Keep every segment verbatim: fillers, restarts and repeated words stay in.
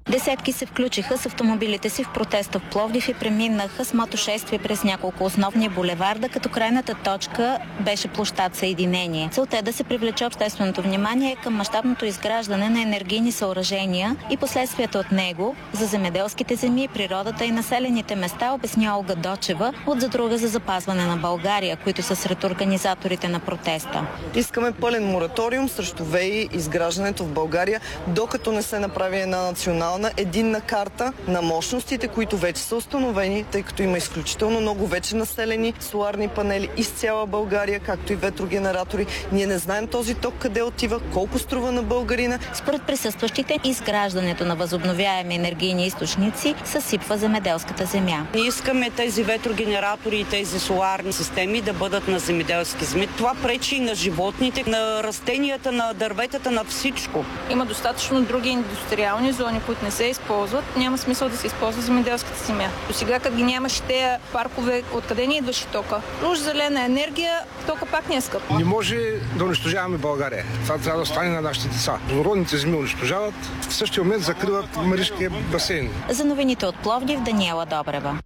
Десетки се включиха с автомобилите си в протеста в Пловдив и преминаха с мотошествие през няколко основни булеварда, като крайната точка беше площад Съединение. Целта е да се привлече общественото внимание към мащабното изграждане на енергийни съоръжения и последствията от него за земеделските земи, природата и населените места, обясня Олга Дочева от Задруга за запазване на България, които са сред организаторите на протеста. Искаме пълен мораториум срещу ВЕИ изграждането в България, докато не се направи една национална единна карта на мощностите, които вече са установени, тъй като има изключително много вече населени соларни панели из цяла България, както и ветрогенератори. Ние не знаем този ток къде отива, колко струва на българина. Според присъстващите, изграждането на възобновяеми енергийни източници съсипва земеделската земя. Ние искаме тези ветрогенератори и тези соларни системи да бъдат на земеделски земи. Това пречи и на животните, на растенията, на дърветата, на всичко. Има достатъчно други индустриални зони, които не се използват. Няма смисъл да се използва земеделската земя. До сега, като ги нямаше тези паркове, откъде ни идваше тока? Уж зелена енергия, тока пак не е скъп. Не може да унищожаваме България. Това трябва да стане на нашите деца. Родните земи унищожават, в същия момент закриват Маришкия басейн. За новините от Пловдив, Даниела Добрева.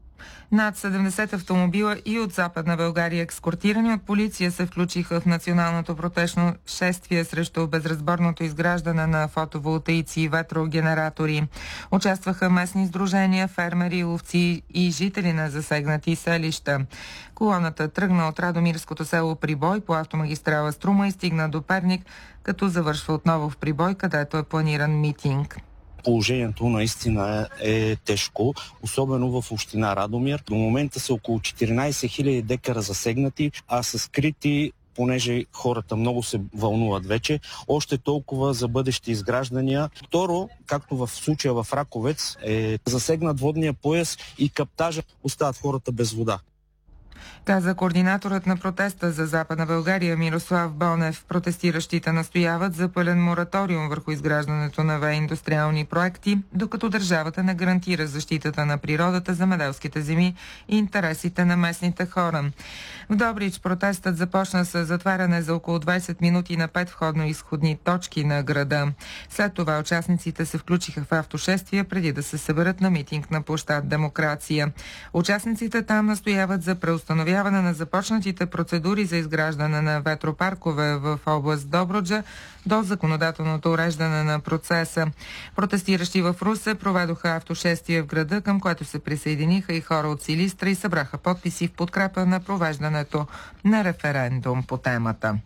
Над седемдесет автомобила и от Западна България, ескортирани от полиция, се включиха в националното протестно шествие срещу безразборното изграждане на фотоволтаици и ветрогенератори. Участваха местни сдружения, фермери, ловци и жители на засегнати селища. Колоната тръгна от Радомирското село Прибой по автомагистрала Струма и стигна до Перник, като завършва отново в Прибой, където е планиран митинг. Положението наистина е, е тежко, особено в община Радомир. До момента са около четиринайсет хиляди декара засегнати, а са скрити, понеже хората много се вълнуват вече, още толкова за бъдещи изграждания. Второ, както в случая в Раковец, е засегнат водния пояс и каптажа, остават хората без вода. Каза координаторът на протеста за Западна България Мирослав Бонев. Протестиращите настояват за пълен мораториум върху изграждането на ВЕИ индустриални проекти, докато държавата не гарантира защитата на природата, земеделските земи и интересите на местните хора. В Добрич протестът започна с затваряне за около двайсет минути на пет входно-изходни точки на града. След това участниците се включиха в автошествие преди да се съберат на митинг на площад Демокрация. Участниците там настояват за преустановяване на започнатите процедури за изграждане на ветропаркове в област Добруджа до законодателното уреждане на процеса. Протестиращи в Русе проведоха автошествие в града, към което се присъединиха и хора от Силистра и събраха подписи в подкрепа на провеждането на референдум по темата.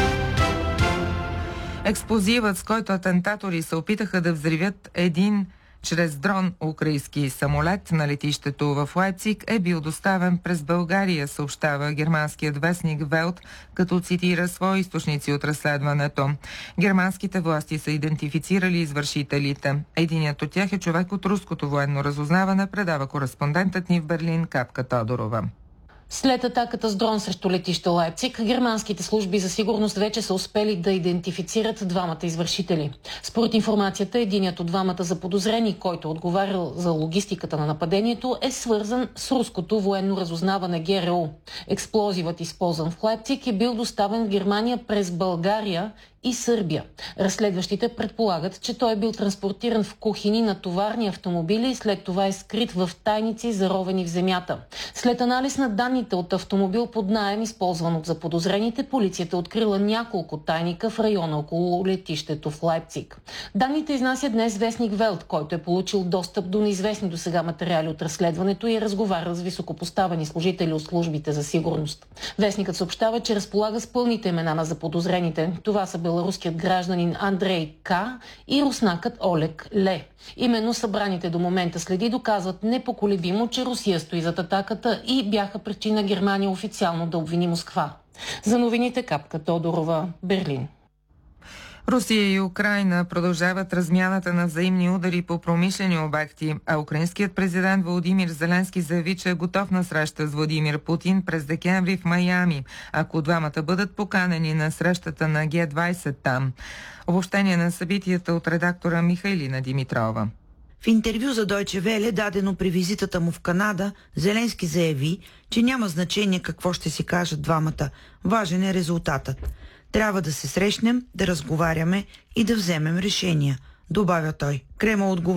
Експлозивът, с който атентатори се опитаха да взривят един чрез дрон украински самолет на летището в Лайпциг, е бил доставен през България, съобщава германският вестник Велт, като цитира свои източници от разследването. Германските власти са идентифицирали извършителите. Единият от тях е човек от руското военно разузнаване, предава кореспондентът ни в Берлин Капка Тодорова. След атаката с дрон срещу летище Лайпциг, германските служби за сигурност вече са успели да идентифицират двамата извършители. Според информацията, единият от двамата заподозрени, който е отговарял за логистиката на нападението, е свързан с руското военно разузнаване ГРУ. Експлозивът, използван в Лайпциг, е бил доставен в Германия през България и Сърбия. Разследващите предполагат, че той е бил транспортиран в кухини на товарни автомобили и след това е скрит в тайници, заровени в земята. След анализ на данните от автомобил под наем, използван от заподозрените, полицията е открила няколко тайника в района около летището в Лайпциг. Данните изнася днес вестник Велт, който е получил достъп до неизвестни досега материали от разследването и е разговарял с високопоставени служители от службите за сигурност. Вестникът съобщава, че разполага с пълните имена на заподозрените. Това са беларуският гражданин Андрей К. и руснакът Олег Ле. Именно събраните до момента следи доказват непоколебимо, че Русия стои зад атаката и бяха причина Германия официално да обвини Москва. За новините Капка Тодорова, Берлин. Русия и Украйна продължават размяната на взаимни удари по промишлени обекти, а украинският президент Володимир Зеленски заяви, че е готов на среща с Владимир Путин през декември в Майами, ако двамата бъдат поканени на срещата на Ге двайсет там. Обобщение на събитията от редактора Михайлина Димитрова. В интервю за Deutsche Welle, дадено при визитата му в Канада, Зеленски заяви, че няма значение какво ще си кажат двамата. Важен е резултатът. Трябва да се срещнем, да разговаряме и да вземем решения, добавя той. Кремъл отговори